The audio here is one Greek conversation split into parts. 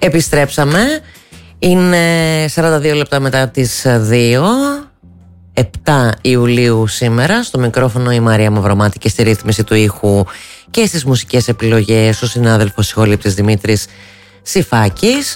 Επιστρέψαμε. Είναι 42 λεπτά μετά τις 2. 7 Ιουλίου σήμερα. Στο μικρόφωνο η Μαρία Μαυρομάτη και στη ρύθμιση του ήχου και στις μουσικές επιλογές ο συνάδελφος ηχολήπτης Δημήτρης Σιφάκης.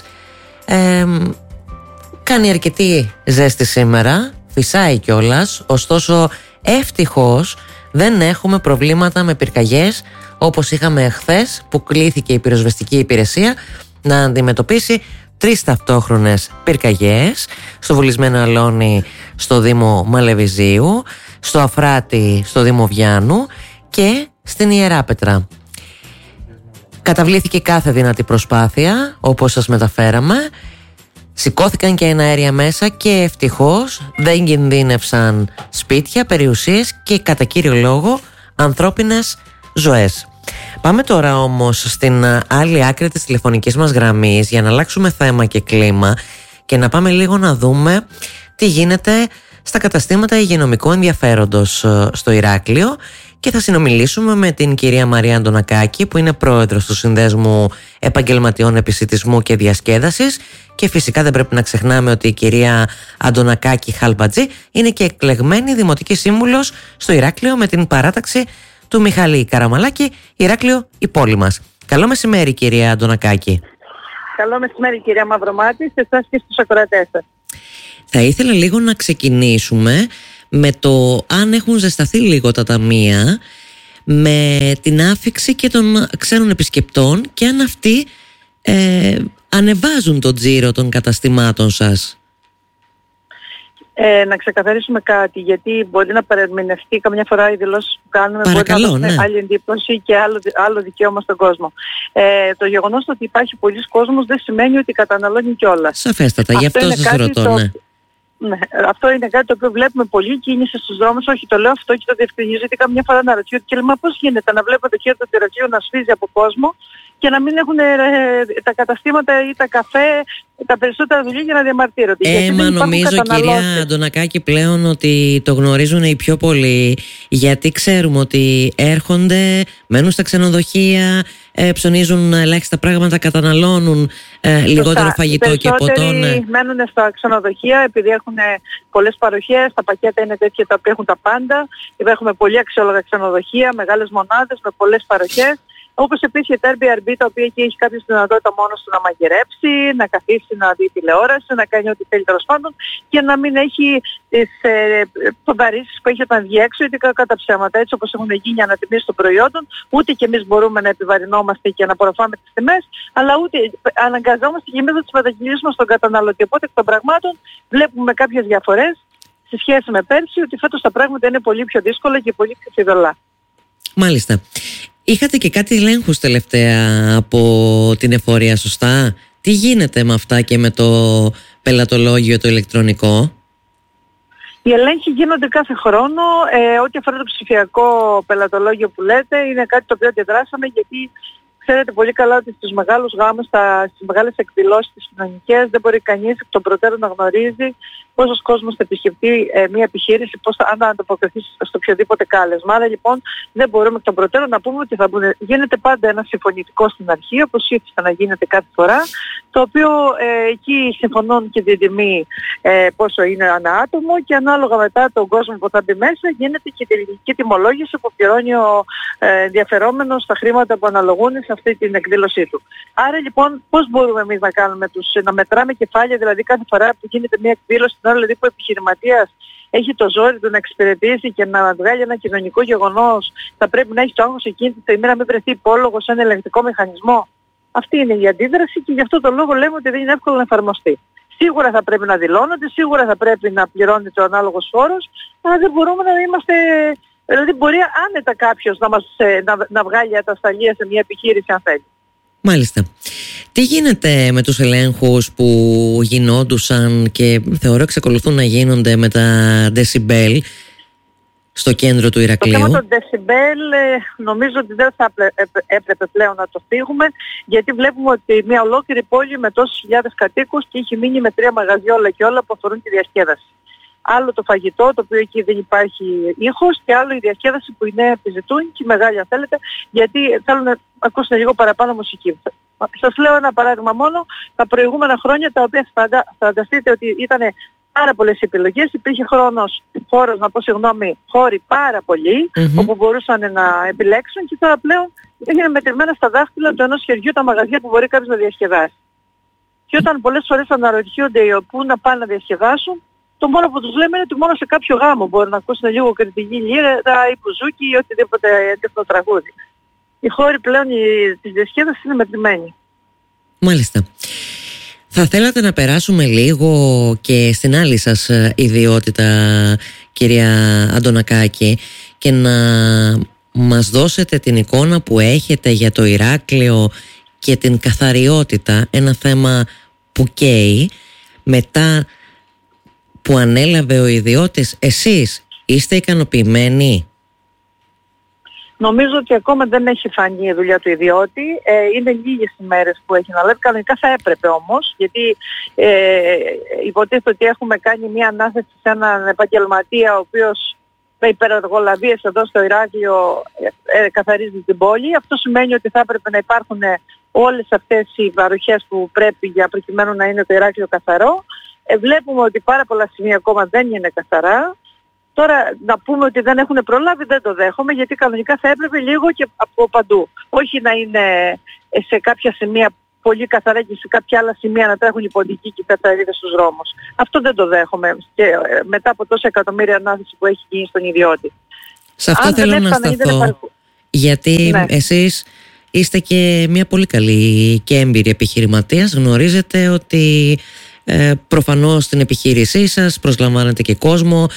Κάνει αρκετή ζέστη σήμερα, φυσάει κιόλας, ωστόσο ευτυχώς δεν έχουμε προβλήματα με πυρκαγιές όπως είχαμε χθες, που κλήθηκε η πυροσβεστική υπηρεσία να αντιμετωπίσει 3 ταυτόχρονες πυρκαγιές στο Βουλισμένο Αλόνι στο Δήμο Μαλεβιζίου, στο Αφράτη στο Δήμο Βιάνου και στην Ιεράπετρα. Καταβλήθηκε κάθε δυνατή προσπάθεια, όπως σας μεταφέραμε. Σηκώθηκαν και εναέρια μέσα και ευτυχώς δεν κινδύνευσαν σπίτια, περιουσίες και κατά κύριο λόγο ανθρώπινες ζωές. Πάμε τώρα όμως στην άλλη άκρη της τηλεφωνικής μας γραμμής για να αλλάξουμε θέμα και κλίμα και να πάμε λίγο να δούμε τι γίνεται στα καταστήματα υγειονομικού ενδιαφέροντος στο Ηράκλειο, και θα συνομιλήσουμε με την κυρία Μαρία Αντωνακάκη, που είναι πρόεδρος του Συνδέσμου Επαγγελματιών Επισιτισμού και Διασκέδασης, και φυσικά δεν πρέπει να ξεχνάμε ότι η κυρία Αντωνακάκη Χαλμπατζή είναι και εκλεγμένη δημοτική σύμβουλος στο Ηράκλειο με την παράταξη του Μιχάλη Καραμαλάκη. Ηράκλειο, η πόλη μας. Καλό μεσημέρι, κυρία Αντωνακάκη. Καλό μεσημέρι, κυρία Μαυρομάτη, σε εσάς και στους ακροατές σας. Θα ήθελα λίγο να ξεκινήσουμε με το αν έχουν ζεσταθεί λίγο τα ταμεία με την άφιξη και των ξένων επισκεπτών και αν αυτοί ανεβάζουν το τζίρο των καταστημάτων σας. Να ξεκαθαρίσουμε κάτι, γιατί μπορεί να παρεμηνευτεί καμιά φορά οι δηλώσεις που κάνουμε. Παρακαλώ, μπορεί να δώσουν άλλη εντύπωση και άλλο δικαίωμα στον κόσμο. Το γεγονός ότι υπάρχει πολλής κόσμος δεν σημαίνει ότι καταναλώνει κιόλας. Σαφέστατα, γι' αυτό σας ρωτώ. Ναι, αυτό είναι κάτι το οποίο βλέπουμε πολύ κίνηση στους δρόμους. Όχι, το λέω αυτό και το διευκρινίζω, γιατί καμιά φορά αναρωτιούνται και λέμε πώς γίνεται να βλέπω το χέρι του τερατζίου να σφίζει από κόσμο και να μην έχουν τα καταστήματα ή τα καφέ τα περισσότερα δουλειά για να διαμαρτύρονται. Μα νομίζω, κυρία Αντωνακάκη, πλέον ότι το γνωρίζουν οι πιο πολλοί, γιατί ξέρουμε ότι έρχονται, μένουν στα ξενοδοχεία, ψωνίζουν ελάχιστα πράγματα, καταναλώνουν λιγότερο φαγητό και ποτό. Μένουν στα ξενοδοχεία επειδή έχουν πολλές παροχές, τα πακέτα είναι τέτοια τα οποία έχουν τα πάντα. Έχουμε πολύ αξιόλογα ξενοδοχεία, μεγάλες μονάδες με πολλές παροχές. Όπως επίσης και τα Airbnb, τα οποία εκεί έχει κάποιος δυνατότητα μόνος του να μαγειρέψει, να καθίσει να δει τηλεόραση, να κάνει ό,τι θέλει τέλος πάντων και να μην έχει τις πονταρίσεις που έχει όταν βγει έξω, γιατί κατά ψέματα, έτσι όπως έχουν γίνει ανατιμήσεις των προϊόντων, ούτε και εμείς μπορούμε να επιβαρυνόμαστε και να απορροφάμε τις τιμές, αλλά ούτε αναγκαζόμαστε και εμείς να τις μετακυλήσουμε στον καταναλωτή. Οπότε εκ των πραγμάτων βλέπουμε κάποιες διαφορές σε σχέση με πέρσι, ότι φέτος τα πράγματα είναι πολύ πιο δύσκολα και πολύ πιο φιδωλά. Μάλιστα. Είχατε και κάτι ελέγχους τελευταία από την εφορία, σωστά? Τι γίνεται με αυτά και με το πελατολόγιο το ηλεκτρονικό? Οι ελέγχοι γίνονται κάθε χρόνο. Ό,τι αφορά το ψηφιακό πελατολόγιο που λέτε, είναι κάτι το οποίο αντιδράσαμε, γιατί ξέρετε πολύ καλά ότι στους μεγάλους γάμους, στις μεγάλες εκδηλώσεις τις κοινωνικές, δεν μπορεί κανείς εκ των προτέρων να γνωρίζει πόσος κόσμος θα επισκεφτεί μια επιχείρηση, αν θα ανταποκριθεί στο οποιοδήποτε κάλεσμα. Άρα λοιπόν δεν μπορούμε εκ των προτέρων να πούμε ότι θα μπουν. Γίνεται πάντα ένα συμφωνητικό στην αρχή, όπως ήθιστε να γίνεται κάθε φορά, το οποίο εκεί συμφωνούν και την τιμή πόσο είναι ανά άτομο, και ανάλογα μετά τον κόσμο που θα μπει μέσα γίνεται και η τελική τιμολόγηση που πληρώνει ο ενδιαφερόμενος στα χρήματα που αναλογούν σε αυτή την εκδήλωσή του. Άρα λοιπόν πώς μπορούμε εμείς να κάνουμε να μετράμε κεφάλια, δηλαδή κάθε φορά που γίνεται μια εκδήλωση, την ώρα δηλαδή που ο επιχειρηματίας έχει το ζόρι του να εξυπηρετήσει και να βγάλει ένα κοινωνικό γεγονός, θα πρέπει να έχει το άγχος εκείνη τη στιγμή να μην βρεθεί υπόλογο σε ένα ελεγκτικό μηχανισμό. Αυτή είναι η αντίδραση και γι' αυτό το λόγο λέμε ότι δεν είναι εύκολο να εφαρμοστεί. Σίγουρα θα πρέπει να δηλώνονται, σίγουρα θα πρέπει να πληρώνει το ανάλογος φόρος, αλλά δεν μπορούμε να είμαστε. Δηλαδή μπορεί άνετα κάποιος να βγάλει ατασταλία σε μια επιχείρηση αν θέλει. Μάλιστα. Τι γίνεται με τους ελέγχους που γινόντουσαν και θεωρώ εξακολουθούν να γίνονται με τα decibel στο κέντρο του Ηρακλείου? Το θέμα των decibel νομίζω ότι δεν θα έπρεπε πλέον να το φύγουμε, γιατί βλέπουμε ότι μια ολόκληρη πόλη με τόσους χιλιάδες κατοίκους και έχει μείνει με 3 μαγαζιά όλα και όλα που αφορούν τη διασκέδαση. Άλλο το φαγητό, το οποίο εκεί δεν υπάρχει ήχος, και άλλο η διασκέδαση που είναι επιζητούν και μεγάλη αν θέλετε, γιατί θέλουν να ακούσουν λίγο παραπάνω μουσική. Σας λέω ένα παράδειγμα μόνο, τα προηγούμενα χρόνια, τα οποία φανταστείτε ότι ήταν πάρα πολλές επιλογές, υπήρχε χώροι πάρα πολλοί, όπου μπορούσαν να επιλέξουν, και τώρα πλέον είναι μετρημένα στα δάχτυλα του ενός χεριού τα μαγαζιά που μπορεί κάποιος να διασκεδάσει. Και όταν πολλές φορές αναρωτιούνται πού να πάνε να διασκεδάσουν, το μόνο που τους λέμε είναι ότι μόνο σε κάποιο γάμο μπορεί να ακούσουν λίγο κριτική λύρα ή μπουζούκι ή οτιδήποτε τέτοιο τραγούδι. Οι χώροι πλέον της διασκέδασης είναι μετρημένοι. Μάλιστα. Θα θέλατε να περάσουμε λίγο και στην άλλη σας ιδιότητα, κυρία Αντωνακάκη, και να μας δώσετε την εικόνα που έχετε για το Ηράκλειο και την καθαριότητα, ένα θέμα που καίει. Μετά που ανέλαβε ο ιδιώτης, εσείς είστε ικανοποιημένοι? Νομίζω ότι ακόμα δεν έχει φανεί η δουλειά του ιδιώτη. Είναι λίγες οι μέρες που έχει αναλάβει. Κανονικά θα έπρεπε όμως, γιατί υποτίθεται ότι έχουμε κάνει μια ανάθεση σε έναν επαγγελματία ο οποίος με υπερεργολαβίες εδώ στο Ηράκλειο καθαρίζει την πόλη. Αυτό σημαίνει ότι θα έπρεπε να υπάρχουν όλες αυτές οι παροχές που πρέπει για προκειμένου να είναι το Ηράκλειο καθαρό. Βλέπουμε ότι πάρα πολλά σημεία ακόμα δεν είναι καθαρά. Τώρα να πούμε ότι δεν έχουν προλάβει δεν το δέχομαι, γιατί κανονικά θα έπρεπε λίγο και από παντού. Όχι να είναι σε κάποια σημεία πολύ καθαρά και σε κάποια άλλα σημεία να τρέχουν οι ποντικοί και οι καθαρίδες στους δρόμους. Αυτό δεν το δέχομαι και μετά από τόσα εκατομμύρια ανάθεση που έχει γίνει στον ιδιώτη. Σε αυτό θέλω να σταθώ, γιατί εσείς είστε και μια πολύ καλή και έμπειρη επιχειρηματίας. Γνωρίζετε ότι προφανώς στην επιχείρησή σας προσλαμβάνετε και κόσμο,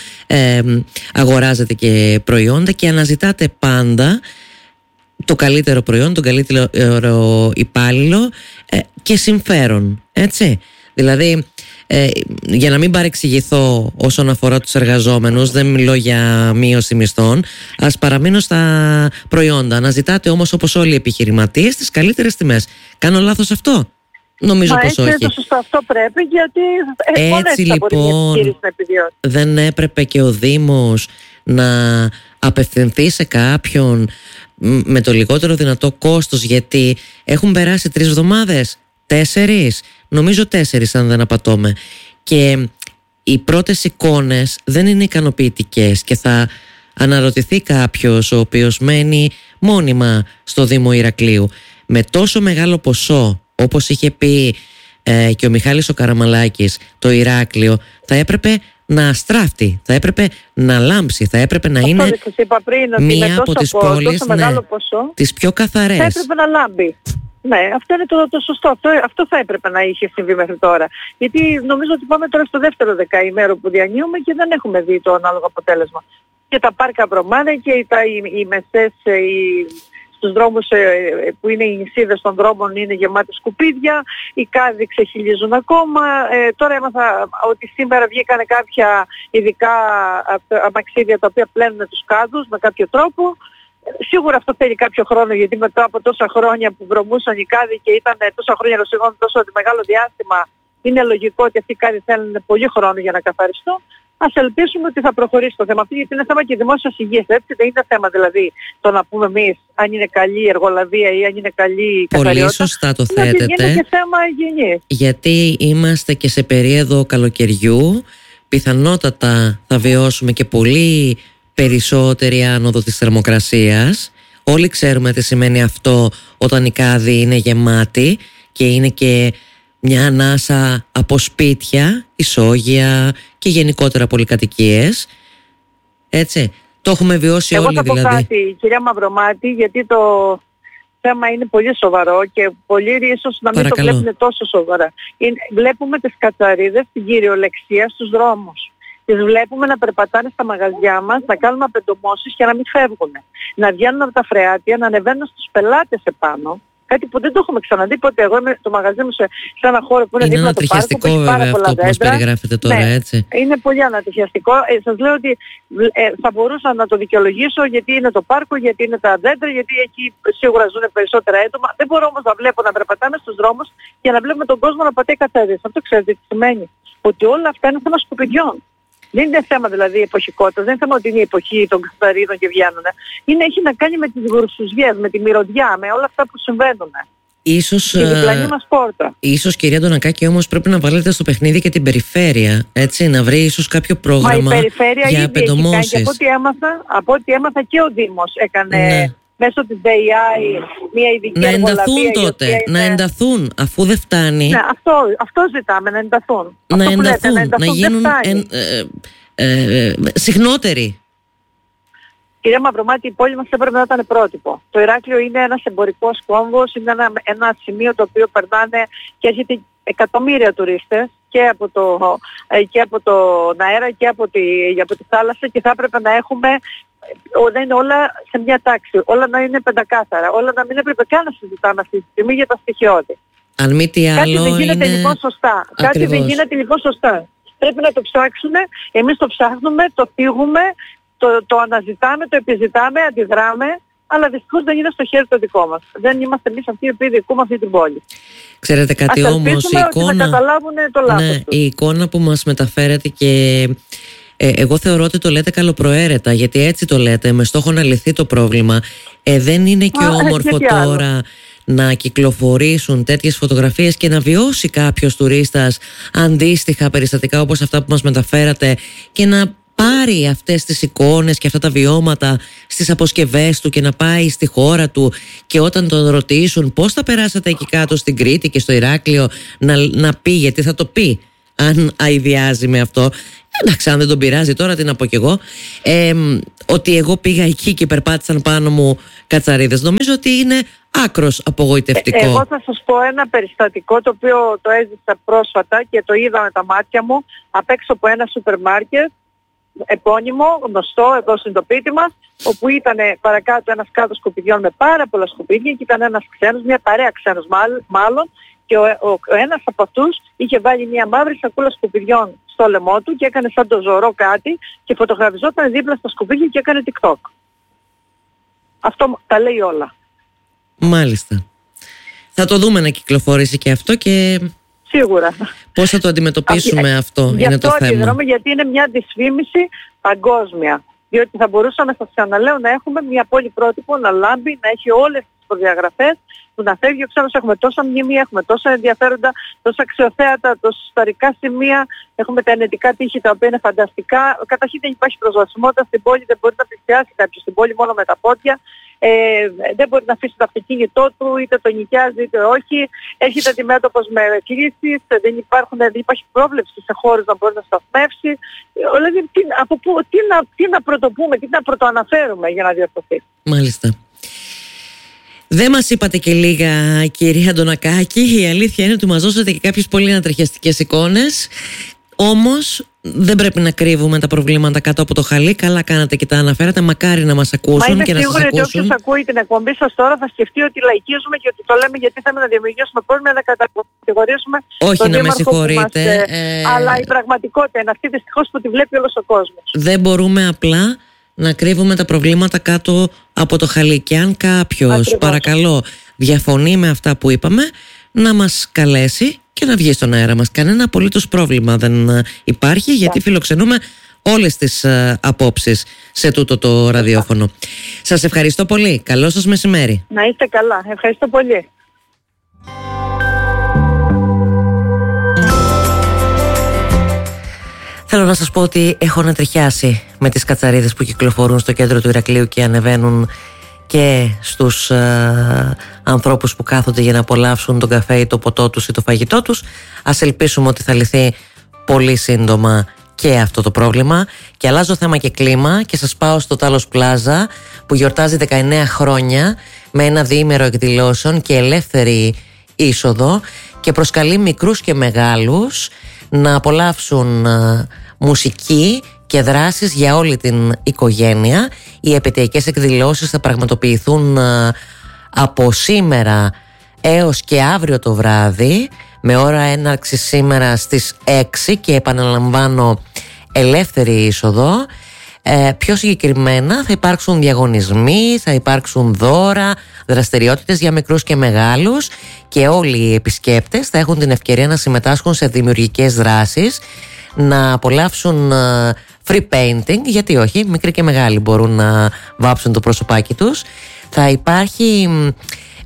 αγοράζετε και προϊόντα και αναζητάτε πάντα το καλύτερο προϊόν, τον καλύτερο υπάλληλο και συμφέρον, έτσι. Δηλαδή, για να μην παρεξηγηθώ όσον αφορά τους εργαζόμενους, δεν μιλώ για μείωση μισθών, ας παραμείνω στα προϊόντα. Αναζητάτε όμως, όπως όλοι οι επιχειρηματίες, τις καλύτερες τιμές. Κάνω λάθος αυτό? Νομίζω πως όχι. Το σωστό αυτό πρέπει, γιατί έτσι λοιπόν δεν έπρεπε και ο Δήμος να απευθυνθεί σε κάποιον με το λιγότερο δυνατό κόστος, γιατί έχουν περάσει 3 εβδομάδες, 4, νομίζω 4 αν δεν απατώμε, και οι πρώτες εικόνες δεν είναι ικανοποιητικές και θα αναρωτηθεί κάποιος ο οποίος μένει μόνιμα στο Δήμο Ηρακλείου με τόσο μεγάλο ποσό, όπως είχε πει και ο Μιχάλης ο Καραμαλάκης, το Ηράκλειο θα έπρεπε να στράφτει, θα έπρεπε να λάμψει, θα έπρεπε να είναι μία από τις πόλεις τις πιο καθαρές. Θα έπρεπε να λάμπει. Ναι, αυτό είναι το σωστό. Αυτό θα έπρεπε να είχε συμβεί μέχρι τώρα. Γιατί νομίζω ότι πάμε τώρα στο δεύτερο δεκαήμερο που διανύουμε και δεν έχουμε δει το ανάλογο αποτέλεσμα. Και τα πάρκα βρωμάνε και οι μεσές, στους δρόμους που είναι οι νησίδες των δρόμων είναι γεμάτες σκουπίδια, οι κάδοι ξεχυλίζουν ακόμα. Τώρα έμαθα ότι σήμερα βγήκανε κάποια ειδικά αμαξίδια τα οποία πλένουν τους κάδους με κάποιο τρόπο. Σίγουρα αυτό θέλει κάποιο χρόνο, γιατί μετά από τόσα χρόνια που βρωμούσαν οι κάδοι και ήταν τόσα χρόνια τόσο μεγάλο διάστημα, είναι λογικό ότι αυτοί οι κάδοι θέλουν πολύ χρόνο για να καθαριστούν. Ας ελπίσουμε ότι θα προχωρήσει το θέμα αυτό, γιατί είναι θέμα και δημόσιας υγείας, έτσι. Δεν είναι θέμα δηλαδή το να πούμε εμείς αν είναι καλή η εργολαβία ή αν είναι καλή η καθαριότητα. Πολύ σωστά το θέτετε. Είναι και θέμα υγιεινής. Γιατί είμαστε και σε περίοδο καλοκαιριού, πιθανότατα θα βιώσουμε και πολύ περισσότερη άνοδο της θερμοκρασίας. Όλοι ξέρουμε τι σημαίνει αυτό όταν η κάδη είναι γεμάτη και είναι και μια ανάσα από σπίτια, ισόγεια και γενικότερα πολυκατοικίες. Έτσι, το έχουμε βιώσει όλοι δηλαδή. Εγώ θα πω κάτι, κυρία Μαυρομάτη, γιατί το θέμα είναι πολύ σοβαρό και πολλοί ίσως να μην το βλέπουν τόσο σοβαρά. Βλέπουμε τις κατσαρίδες στην κυριολεξία στους δρόμους. Τις βλέπουμε να περπατάνε στα μαγαζιά μας, να κάνουμε απεντομώσεις και να μην φεύγουν. Να βγαίνουν από τα φρεάτια, να ανεβαίνουν στους πελάτες επάνω. Κάτι που δεν το έχουμε ξαναδεί ποτέ. Εγώ είμαι το μαγαζί μου σε ένα χώρο που είναι δίπλα από το πάρκο, που έχει πάρα πολλά δέντρα. Αυτό που μας περιγράφετε τώρα, ναι, έτσι. Είναι πολύ ανατριχιαστικό. Σας λέω ότι θα μπορούσα να το δικαιολογήσω, γιατί είναι το πάρκο, γιατί είναι τα δέντρα, γιατί εκεί σίγουρα ζουν περισσότερα άτομα. Δεν μπορώ όμως να βλέπω να περπατάμε στους δρόμους και να βλέπουμε τον κόσμο να πατάει καθαρίες. Αυτό ξέρετε τι σημαίνει? Ότι όλα αυτά είναι θέμα σκουπιδιών. Δεν είναι θέμα δηλαδή εποχικότητας, δεν είναι θέμα ότι είναι η εποχή των καθαρίδων και βγαίνουν. Έχει να κάνει με τις γουρσουζιές, με τη μυρωδιά, με όλα αυτά που συμβαίνουν. Ίσως, η διπλανή μας πόρτα. Ίσως, κυρία Αντωνακάκη, όμως πρέπει να βάλετε στο παιχνίδι και την περιφέρεια, έτσι, να βρει ίσως κάποιο πρόγραμμα για απεντομώσεις. Από ό,τι έμαθα και ο Δήμος έκανε μέσω της ΔΕΙΑΗ μια ειδική εργολαβία. Να ενταθούν τότε, να ενταθούν, αφού δεν φτάνει. Ναι, αυτό ζητάμε, να ενταθούν. Να γίνουν συχνότεροι. Κυρία Μαυρομάτη, η πόλη μας έπρεπε να ήταν πρότυπο. Το Ηράκλειο είναι ένας εμπορικός κόμβος, είναι ένα σημείο το οποίο περνάνε και έρχεται εκατομμύρια τουρίστες και από τον αέρα και από τη θάλασσα, και θα έπρεπε να έχουμε, να είναι όλα σε μια τάξη, όλα να είναι πεντακάθαρα, όλα να μην έπρεπε καν να συζητάμε αυτή τη στιγμή για τα στοιχειώδη. Αν μη τι άλλο, κάτι δεν γίνεται λοιπόν σωστά. Κάτι δεν γίνεται λοιπόν σωστά. Πρέπει να το ψάξουμε, εμείς το ψάχνουμε, το θίγουμε, το αναζητάμε, το επιζητάμε, αντιδράμε, αλλά δυστυχώς δεν είναι στο χέρι το δικό μας. Δεν είμαστε εμείς αυτοί οι οποίοι διοικούμε αυτή την πόλη. Ξέρετε κάτι όμως, η εικόνα, να καταλάβουν το λάθος τους. Η εικόνα που μας μεταφέρετε, και εγώ θεωρώ ότι το λέτε καλοπροαίρετα, γιατί έτσι το λέτε, με στόχο να λυθεί το πρόβλημα. Δεν είναι και όμορφο τώρα να κυκλοφορήσουν τέτοιες φωτογραφίες και να βιώσει κάποιος τουρίστας αντίστοιχα περιστατικά όπως αυτά που μας μεταφέρατε, και να πάρει αυτές τις εικόνες και αυτά τα βιώματα στις αποσκευές του και να πάει στη χώρα του, και όταν τον ρωτήσουν πώς θα περάσατε εκεί κάτω στην Κρήτη και στο Ηράκλειο, να πει, γιατί θα το πει αν αηδιάζει με αυτό. Εντάξει, αν δεν τον πειράζει τώρα, τι να πω κι εγώ, ότι εγώ πήγα εκεί και περπάτησαν πάνω μου κατσαρίδες. Νομίζω ότι είναι άκρος απογοητευτικό. Εγώ θα σας πω ένα περιστατικό το οποίο το έζησα πρόσφατα και το είδα με τα μάτια μου απ' έξω από ένα σούπερ μάρκετ επώνυμο, γνωστό εδώ στην τοπίτη μας, όπου ήταν παρακάτω ένας κάδος σκουπιδιών με πάρα πολλά σκουπίδια και ήταν ένας ξένος, μια παρέα ξένος μάλλον, και ο ένας από αυτούς είχε βάλει μια μαύρη σακούλα σκουπιδιών στο λαιμό του και έκανε σαν το ζωρό κάτι και φωτογραφιζόταν δίπλα στα σκουπίδια και έκανε TikTok. Αυτό τα λέει όλα. Μάλιστα. Θα το δούμε να κυκλοφορήσει και αυτό, και σίγουρα. πώς θα το αντιμετωπίσουμε αυτό είναι το θέμα. Γι' αυτό αντιδρούμε, γιατί είναι μια δυσφήμιση παγκόσμια. Διότι θα μπορούσαμε, σας ξαναλέω, να έχουμε μια πόλη πρότυπο, να λάμπει, να έχει όλες τις προδιαγραφές, που να φεύγει ο ξένος. Έχουμε τόσα μνημεία, έχουμε τόσα ενδιαφέροντα, τόσα αξιοθέατα, τόσα ιστορικά σημεία, έχουμε τα ενετικά τείχη τα οποία είναι φανταστικά. Καταρχήν δεν υπάρχει προσβασιμότητα στην πόλη, δεν μπορεί να πλησιάσει κάποιος στην πόλη μόνο με τα πόδια. Δεν μπορεί να αφήσει το αυτοκίνητό του, είτε το νοικιάζει είτε όχι. Έρχεται αντιμέτωπος με κλήσεις, δεν υπάρχει πρόβλεψη σε χώρους να μπορεί να σταθμεύσει. Δηλαδή τι να πρωτοπούμε, τι να πρωτοαναφέρουμε για να διορθωθεί. Μάλιστα. Δεν μας είπατε και λίγα, κυρία Αντωνακάκη. Η αλήθεια είναι ότι μας δώσατε και κάποιες πολύ ανατριχιαστικές εικόνες. Όμως δεν πρέπει να κρύβουμε τα προβλήματα κάτω από το χαλί. Καλά κάνατε και τα αναφέρατε. Μακάρι να μας ακούσουν και να σας ακούσουν. Μα είμαι σίγουρη ότι όποιος ακούει την εκπομπή σας τώρα θα σκεφτεί ότι λαϊκίζουμε και ότι το λέμε γιατί θέλουμε να δημιουργήσουμε πρόβλημα, να κατηγορήσουμε τον Δήμαρχο που μας... Αλλά η πραγματικότητα είναι αυτή, δυστυχώς, που τη βλέπει όλος ο κόσμος. Δεν μπορούμε απλά να κρύβουμε τα προβλήματα κάτω από το χαλί. Και αν κάποιος, παρακαλώ, διαφωνεί με αυτά που είπαμε, να μας καλέσει και να βγει στον αέρα μας. Κανένα απολύτως πρόβλημα δεν υπάρχει, γιατί φιλοξενούμε όλες τις απόψεις σε τούτο το ραδιόφωνο. Σας ευχαριστώ πολύ. Καλό σας μεσημέρι. Να είστε καλά. Ευχαριστώ πολύ. Θέλω να σας πω ότι έχω ανατριχιάσει με τις κατσαρίδες που κυκλοφορούν στο κέντρο του Ηρακλείου και ανεβαίνουν και στους ανθρώπους που κάθονται για να απολαύσουν τον καφέ ή το ποτό τους ή το φαγητό τους. Ας ελπίσουμε ότι θα λυθεί πολύ σύντομα και αυτό το πρόβλημα. Και αλλάζω θέμα και κλίμα και σας πάω στο Τάλος Πλάζα, που γιορτάζει 19 χρόνια με ένα διήμερο εκδηλώσεων και ελεύθερη είσοδο, και προσκαλεί μικρούς και μεγάλους να απολαύσουν μουσική και δράσεις για όλη την οικογένεια. Οι επαιτειακές εκδηλώσεις θα πραγματοποιηθούν από σήμερα έως και αύριο το βράδυ, με ώρα έναρξη σήμερα στις 6, και επαναλαμβάνω, ελεύθερη είσοδο. Πιο συγκεκριμένα θα υπάρξουν διαγωνισμοί, θα υπάρξουν δώρα, δραστηριότητες για μικρούς και μεγάλους, και όλοι οι επισκέπτες θα έχουν την ευκαιρία να συμμετάσχουν σε δημιουργικές δράσεις, να απολαύσουν free painting, γιατί όχι, μικροί και μεγάλοι μπορούν να βάψουν το προσωπάκι τους. Θα υπάρχει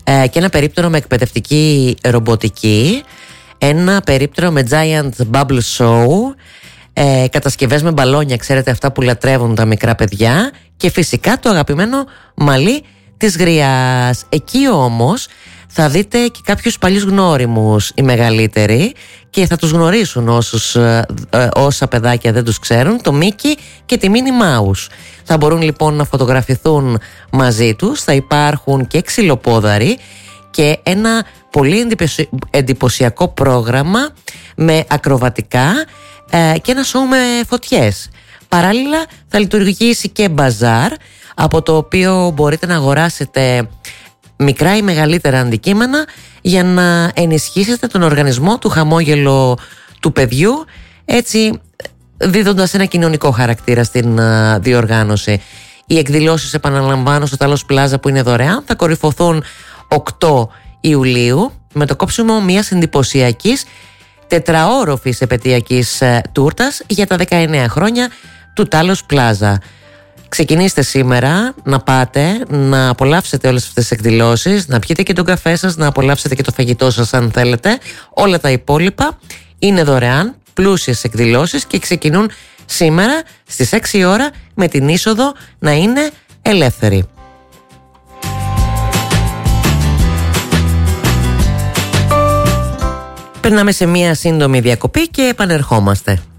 και ένα περίπτερο με εκπαιδευτική ρομποτική, ένα περίπτερο με Giant Bubble Show, κατασκευές με μπαλόνια, ξέρετε αυτά που λατρεύουν τα μικρά παιδιά, και φυσικά το αγαπημένο μαλλί της γριάς. Εκεί όμως θα δείτε και κάποιους παλιούς γνώριμους οι μεγαλύτεροι και θα τους γνωρίσουν όσα παιδάκια δεν τους ξέρουν, το Μίκι και τη Μίνι Μάους. Θα μπορούν λοιπόν να φωτογραφηθούν μαζί τους, θα υπάρχουν και ξυλοπόδαροι και ένα πολύ εντυπωσιακό πρόγραμμα με ακροβατικά και ένα σοου με φωτιές. Παράλληλα θα λειτουργήσει και μπαζάρ, από το οποίο μπορείτε να αγοράσετε μικρά ή μεγαλύτερα αντικείμενα για να ενισχύσετε τον οργανισμό του χαμόγελο του παιδιού, έτσι δίδοντας ένα κοινωνικό χαρακτήρα στην διοργάνωση. Οι εκδηλώσεις, επαναλαμβάνω, στο Talos Plaza που είναι δωρεάν, θα κορυφωθούν 8 Ιουλίου με το κόψιμο μιας εντυπωσιακής τετραόροφης επετειακής τούρτας για τα 19 χρόνια του Talos Plaza. Ξεκινήστε σήμερα να πάτε, να απολαύσετε όλες αυτές τις εκδηλώσεις, να πιείτε και τον καφέ σας, να απολαύσετε και το φαγητό σας αν θέλετε. Όλα τα υπόλοιπα είναι δωρεάν, πλούσιες εκδηλώσεις και ξεκινούν σήμερα στις 6 η ώρα με την είσοδο να είναι ελεύθερη. Περνάμε σε μία σύντομη διακοπή και επανερχόμαστε.